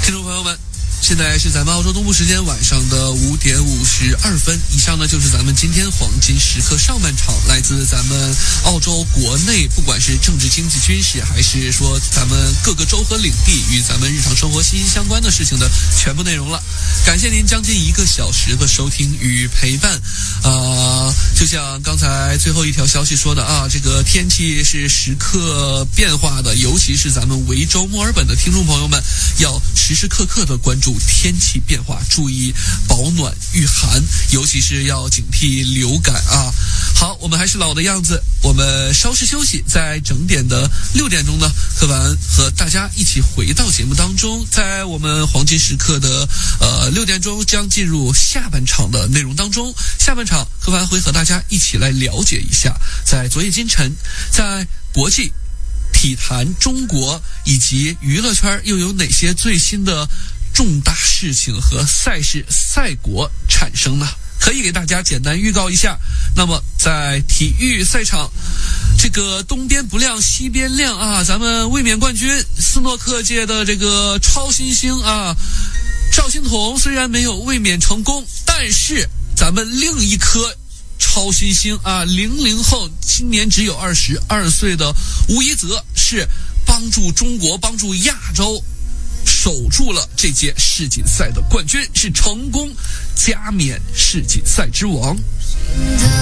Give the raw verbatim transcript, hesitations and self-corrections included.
听众朋友们，现在是咱们澳洲东部时间晚上的五点五十二分。以上呢就是咱们今天黄金时刻上半场，来自咱们澳洲国内，不管是政治、经济、军事，还是说咱们各个州和领地与咱们日常生活息息相关的事情的全部内容了。感谢您将近一个小时的收听与陪伴。呃，就像刚才最后一条消息说的啊，这个天气是时刻变化的，尤其是咱们维州墨尔本的听众朋友们，要时时刻刻的关注天气变化，注意保暖御寒，尤其是要警惕流感啊。好，我们还是老的样子，我们稍事休息，在整点的六点钟呢，柯凡和大家一起回到节目当中。在我们黄金时刻的呃六点钟将进入下半场的内容当中，下半场柯凡会和大家一起来了解一下，在昨夜今晨，在国际体坛、中国以及娱乐圈又有哪些最新的重大事情和赛事赛果产生呢？可以给大家简单预告一下。那么在体育赛场，这个东边不亮西边亮啊，咱们卫冕冠军斯诺克界的这个超新星啊，赵心彤虽然没有卫冕成功，但是咱们另一颗超新星啊，零零后，今年只有二十二岁的吴一泽，是帮助中国、帮助亚洲守住了这届世锦赛的冠军，是成功加冕世锦赛之王。